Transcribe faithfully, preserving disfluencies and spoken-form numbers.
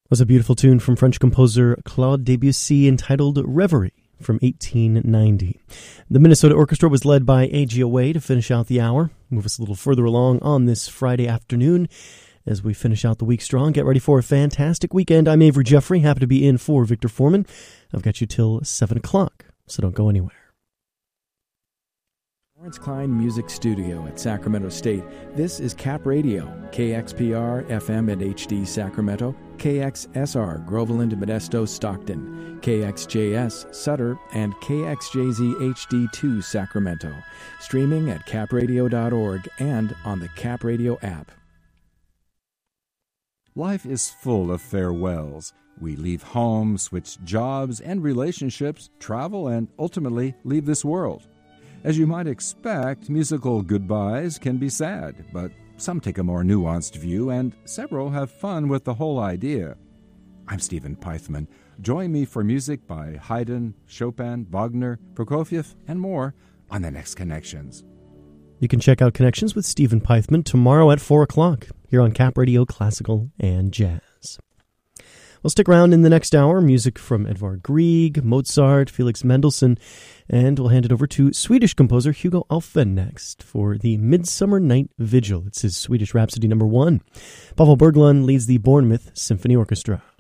Was a beautiful tune from French composer Claude Debussy entitled Reverie from eighteen ninety. The Minnesota Orchestra was led by A G Away to finish out the hour. Move us a little further along on this Friday afternoon as we finish out the week strong. Get ready for a fantastic weekend. I'm Avery Jeffrey, happy to be in for Victor Foreman. I've got you till seven o'clock, so don't go anywhere. Lawrence Klein Music Studio at Sacramento State. This is Cap Radio, K X P R, F M and H D Sacramento, K X S R, Groveland, Modesto, Stockton, K X J S, Sutter, and K X J Z H D two, Sacramento. Streaming at cap radio dot org and on the Cap Radio app. Life is full of farewells. We leave home, switch jobs and relationships, travel, and ultimately leave this world. As you might expect, musical goodbyes can be sad, but some take a more nuanced view, and several have fun with the whole idea. I'm Stephen Pythman. Join me for music by Haydn, Chopin, Wagner, Prokofiev, and more on the next Connections. You can check out Connections with Stephen Pythman tomorrow at four o'clock here on Cap Radio Classical and Jazz. We'll stick around in the next hour. Music from Edvard Grieg, Mozart, Felix Mendelssohn, and we'll hand it over to Swedish composer Hugo Alfvén next for the Midsummer Night Vigil. It's his Swedish Rhapsody number one. Pavel Berglund leads the Bournemouth Symphony Orchestra.